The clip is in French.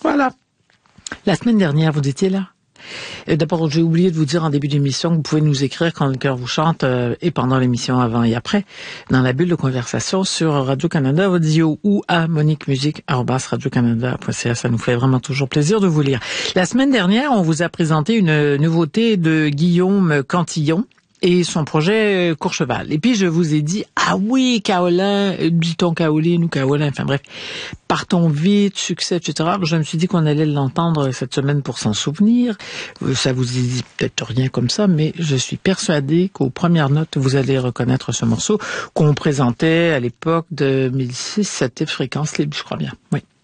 Voilà. La semaine dernière, vous étiez là. D'abord, j'ai oublié de vous dire en début d'émission que vous pouvez nous écrire quand le cœur vous chante et pendant l'émission, avant et après, dans la bulle de conversation sur Radio-Canada Audio ou à moniquemusique@radiocanada.ca. Ça nous fait vraiment toujours plaisir de vous lire. La semaine dernière, on vous a présenté une nouveauté de Guillaume Cantillon et son projet Courchevel. Et puis, je vous ai dit, ah oui, Kaolin, dit-on Kaoline ou Kaolin, enfin bref, partons vite, succès, etc. Je me suis dit qu'on allait l'entendre cette semaine pour s'en souvenir. Ça vous dit peut-être rien comme ça, mais je suis persuadée qu'aux premières notes, vous allez reconnaître ce morceau qu'on présentait à l'époque de 2006, c'était Fréquence Libre, je crois bien. Oui.